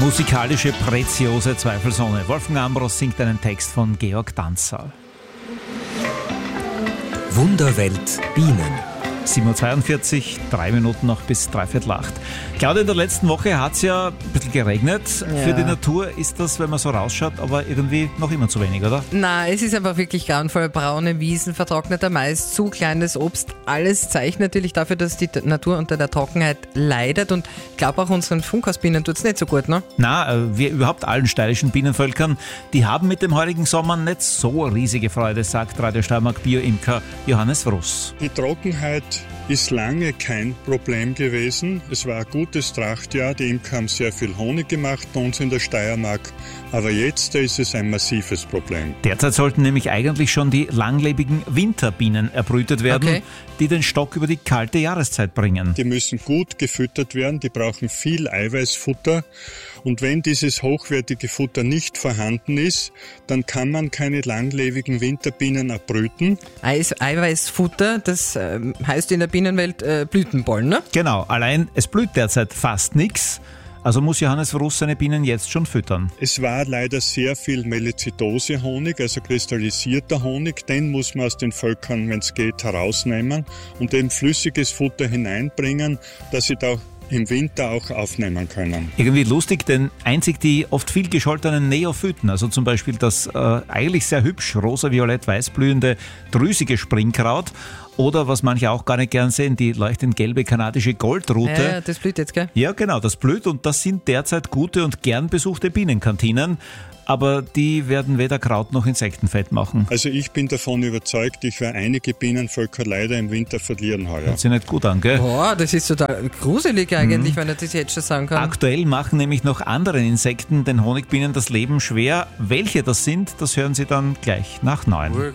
Musikalische Preziose zweifelsohne. Wolfgang Ambros singt einen Text von Georg Danzer. Wunderwelt Bienen. 7.42 Uhr, 3 Minuten noch bis 7:45. Claudia, in der letzten Woche hat es ja ein bisschen geregnet. Ja. Für die Natur ist das, wenn man so rausschaut, aber irgendwie noch immer zu wenig, oder? Nein, es ist einfach wirklich grauenvoll. Braune Wiesen, vertrockneter Mais, zu kleines Obst. Alles Zeichen natürlich dafür, dass die Natur unter der Trockenheit leidet. Und ich glaube, auch unseren Funkhausbienen tut es nicht so gut, ne? Na, wir überhaupt allen steirischen Bienenvölkern, die haben mit dem heurigen Sommer nicht so riesige Freude, sagt Radio Steiermark Bio-Imker Johannes Russ. Die Trockenheit ist lange kein Problem gewesen. Es war ein gutes Trachtjahr. Die Imker haben sehr viel Honig gemacht bei uns in der Steiermark. Aber jetzt ist es ein massives Problem. Derzeit sollten nämlich eigentlich schon die langlebigen Winterbienen erbrütet werden, die den Stock über die kalte Jahreszeit bringen. Die müssen gut gefüttert werden. Die brauchen viel Eiweißfutter. Und wenn dieses hochwertige Futter nicht vorhanden ist, dann kann man keine langlebigen Winterbienen erbrüten. Eiweißfutter, das heißt in der Bienenwelt Blütenbollen, ne? Genau, allein es blüht derzeit fast nichts. Also muss Johannes Russ seine Bienen jetzt schon füttern. Es war leider sehr viel Melizidose-Honig, also kristallisierter Honig. Den muss man aus den Völkern, wenn es geht, herausnehmen und eben flüssiges Futter hineinbringen, dass sie da im Winter auch aufnehmen können. Irgendwie lustig, denn einzig die oft viel gescholtenen Neophyten, also zum Beispiel das eigentlich sehr hübsch rosa-violett-weiß blühende drüsige Springkraut oder was manche auch gar nicht gern sehen, die leuchtend gelbe kanadische Goldrute. Ja, das blüht jetzt, gell? Ja, genau, das blüht und das sind derzeit gute und gern besuchte Bienenkantinen. Aber die werden weder Kraut noch Insektenfett machen. Also ich bin davon überzeugt, ich werde einige Bienenvölker leider im Winter verlieren heuer. Hört sich nicht gut an, gell? Boah, das ist total gruselig eigentlich, wenn er das jetzt schon sagen kann. Aktuell machen nämlich noch andere Insekten den Honigbienen das Leben schwer. Welche das sind, das hören Sie dann gleich nach 9.